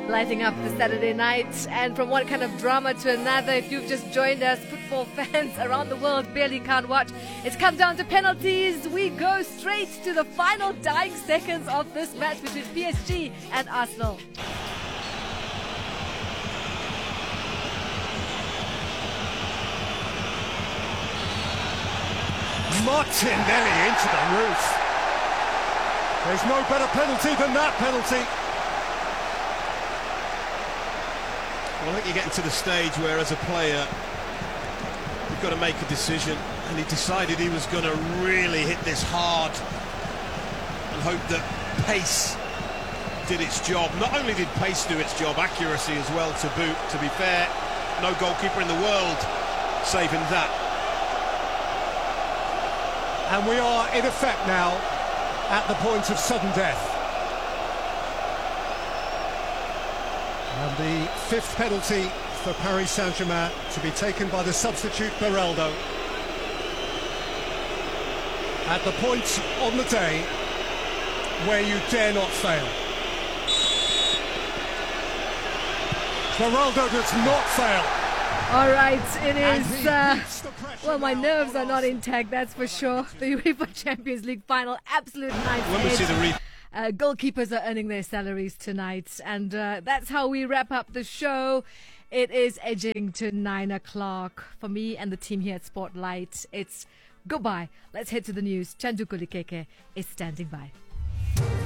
lighting up the Saturday night. And from one kind of drama to another, if you've just joined us, football fans around the world barely can't watch. It's come down to penalties. We go straight to the final dying seconds of this match between PSG and Arsenal. Martinelli into the roof. There's no better penalty than that penalty. Well, I think you're getting to the stage where, as a player, you've got to make a decision, and he decided he was going to really hit this hard and hope that pace did its job. Not only did pace do its job, accuracy as well to boot. To be fair, no goalkeeper in the world saving that. And we are, in effect now, at the point of sudden death. And the fifth penalty for Paris Saint-Germain to be taken by the substitute Beraldo. At the point on the day where you dare not fail. Beraldo does not fail. All right, it is, well, my nerves are not intact, that's for sure. The UEFA Champions League final, absolute nice When we see the goalkeepers are earning their salaries tonight, and that's how we wrap up the show. It is edging to 9 o'clock. For me and the team here at Spotlight, it's goodbye. Let's head to the news. Chandu Kulikeke is standing by.